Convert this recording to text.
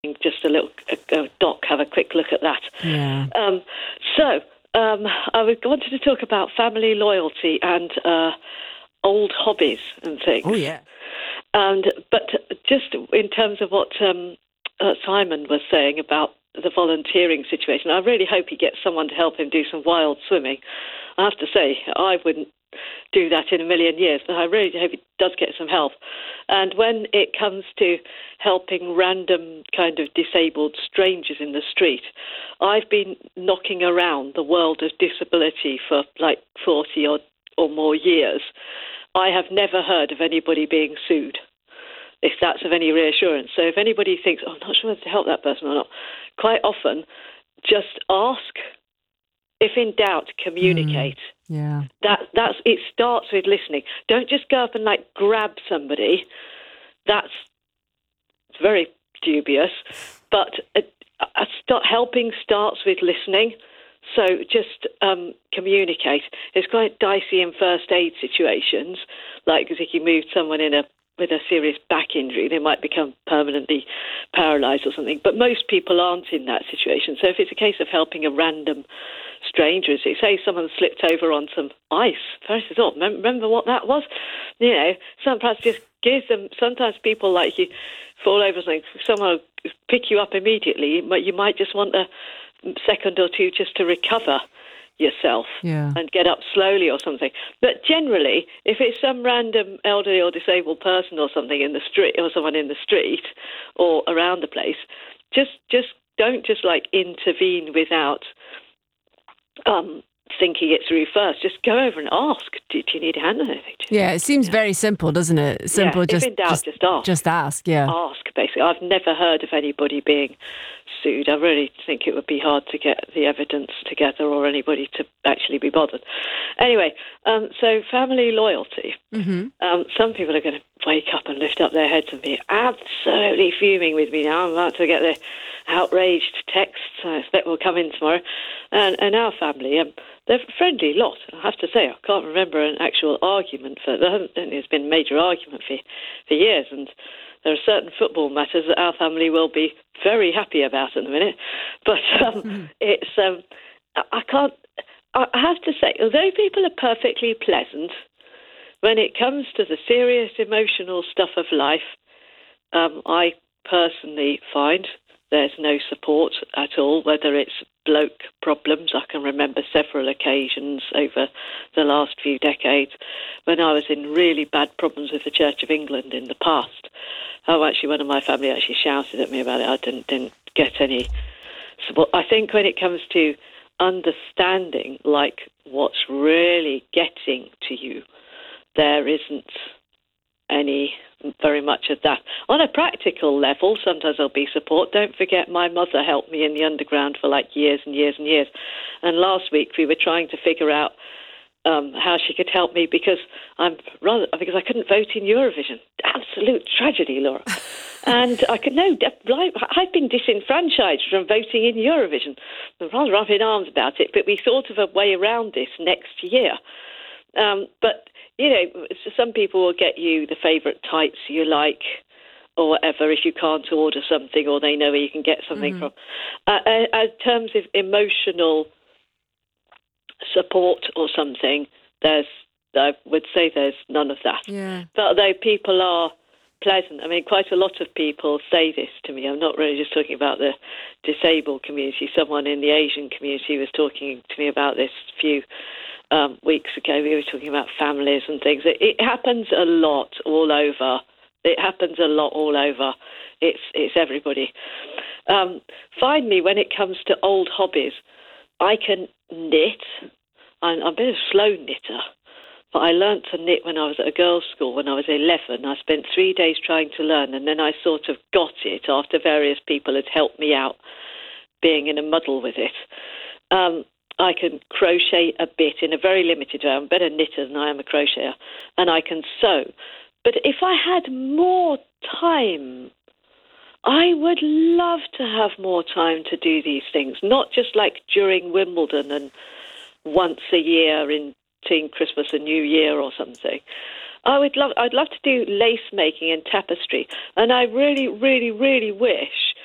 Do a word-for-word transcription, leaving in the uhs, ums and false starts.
just a little a, a doc, have a quick look at that. Yeah. Um, so um, I wanted to talk about family loyalty and uh, old hobbies and things. Oh, yeah. And but just in terms of what um, uh, Simon was saying about the volunteering situation, I really hope he gets someone to help him do some wild swimming. I have to say, I wouldn't do that in a million years, but I really hope he does get some help. And when it comes to helping random kind of disabled strangers in the street, I've been knocking around the world of disability for like forty or, or more years. I have never heard of anybody being sued, if that's of any reassurance. So if anybody thinks, oh, I'm not sure whether to help that person or not, quite often just ask. If in doubt, communicate. Mm, yeah. That that's it starts with listening. Don't just go up and like grab somebody. That's very dubious. But uh, uh, start helping starts with listening. So just um, communicate. It's quite dicey in first aid situations, like as if you moved someone in a with a serious back injury, they might become permanently paralysed or something. But most people aren't in that situation. So if it's a case of helping a random stranger, say someone slipped over on some ice, first of all, remember what that was? You know, sometimes just give them, sometimes people like you fall over something, someone will pick you up immediately, but you might just want a second or two just to recover yourself yeah. and get up slowly or something. But generally, if it's some random elderly or disabled person or something in the street, or someone in the street or around the place, just just don't just like intervene without um, thinking it through first. Just go over and ask, do, do you need a hand on anything? Yeah, it seems yeah. very simple, doesn't it? Simple, yeah, just, if in doubt, just, just ask. Just ask, yeah. Ask, basically. I've never heard of anybody being sued. I really think it would be hard to get the evidence together or anybody to actually be bothered. Anyway, um, so family loyalty. Mm-hmm. Um, some people are going to wake up and lift up their heads and be absolutely fuming with me now. I'm about to get the outraged texts. I expect will come in tomorrow. And, and our family, um, they're a friendly lot. I have to say, I can't remember an actual argument for them. There's been a major argument for, for years, and there are certain football matters that our family will be very happy about in a minute. But um, mm-hmm. it's, um, I can't, I have to say, although people are perfectly pleasant, when it comes to the serious emotional stuff of life, um, I personally find there's no support at all, whether it's bloke problems. I can remember several occasions over the last few decades when I was in really bad problems with the Church of England in the past. Oh, actually, one of my family actually shouted at me about it. I didn't, didn't get any support. I think when it comes to understanding, like, what's really getting to you, there isn't any very much of that. On a practical level, sometimes there'll be support. Don't forget, my mother helped me in the underground for like years and years and years. And last week we were trying to figure out um, how she could help me because I'm rather because I couldn't vote in Eurovision. Absolute tragedy, Laura. And I could no, I've been disenfranchised from voting in Eurovision. I'm rather up in arms about it, but we thought of a way around this next year. Um, but you know, some people will get you the favourite tights you like or whatever if you can't order something or they know where you can get something mm-hmm. from. Uh, uh, in terms of emotional support or something, there's I would say there's none of that. Yeah. But although people are pleasant, I mean, quite a lot of people say this to me. I'm not really just talking about the disabled community. Someone in the Asian community was talking to me about this a few Um, weeks ago. We were talking about families and things. It, it happens a lot all over. It happens a lot all over. It's it's everybody. Um, finally, when it comes to old hobbies, I can knit. I'm, I'm a bit of a slow knitter, but I learnt to knit when I was at a girls' school when I was eleven. I spent three days trying to learn, and then I sort of got it after various people had helped me out being in a muddle with it. Um, I can crochet a bit in a very limited way. I'm a better knitter than I am a crocheter, and I can sew. But if I had more time, I would love to have more time to do these things, not just like during Wimbledon and once a year in between Christmas and New Year or something. I would love, I'd love to do lace making and tapestry, and I really, really, really wish